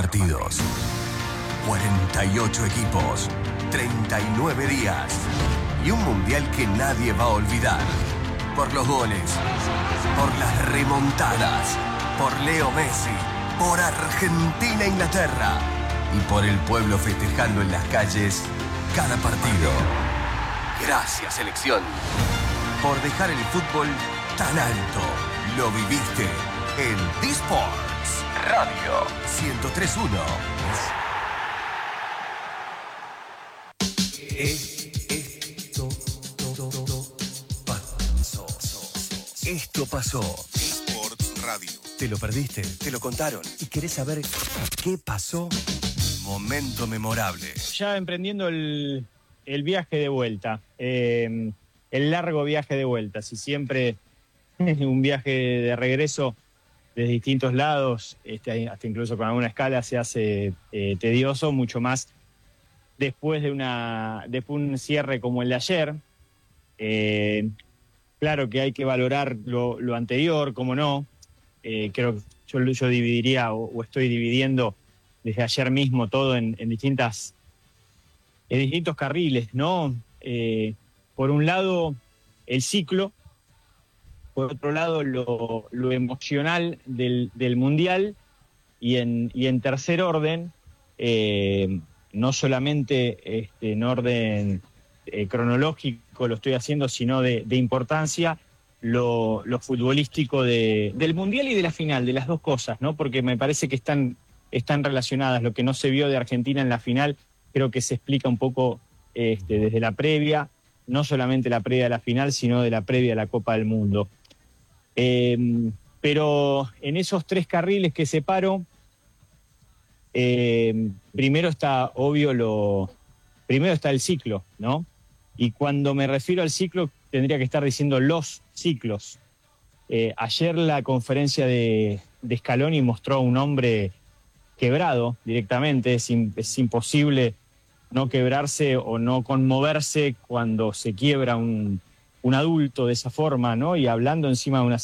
partidos, 48 equipos, 39 días y un mundial que nadie va a olvidar. Por los goles, por las remontadas, por Leo Messi, por Argentina-Inglaterra y por el pueblo festejando en las calles cada partido. Gracias, selección, por dejar el fútbol tan alto. Lo viviste en D-Sports Radio 103.1. Esto pasó. D-Sports Radio. ¿Te lo perdiste? ¿Te lo contaron? ¿Y querés saber qué pasó? Momento memorable. Ya emprendiendo el viaje de vuelta, el largo viaje de vuelta. Si siempre un viaje de regreso desde distintos lados, hasta incluso con alguna escala, se hace tedioso, mucho más después de un cierre como el de ayer. Claro que hay que valorar lo anterior, cómo no. Creo que yo dividiría o estoy dividiendo desde ayer mismo todo en distintos carriles, ¿no? Por un lado, el ciclo. Por otro lado, lo emocional del Mundial. Y en tercer orden, no solamente en orden cronológico lo estoy haciendo, sino de importancia, lo futbolístico del Mundial y de la final, de las dos cosas, ¿no? Porque me parece que están relacionadas. Lo que no se vio de Argentina en la final, creo que se explica un poco desde la previa, no solamente la previa a la final, sino de la previa a la Copa del Mundo. Pero en esos tres carriles que separo, primero está primero está el ciclo, ¿no? Y cuando me refiero al ciclo, tendría que estar diciendo los ciclos. Ayer la conferencia de Scaloni mostró a un hombre quebrado directamente. Es imposible no quebrarse o no conmoverse cuando se quiebra un adulto de esa forma, ¿no? Y hablando encima de una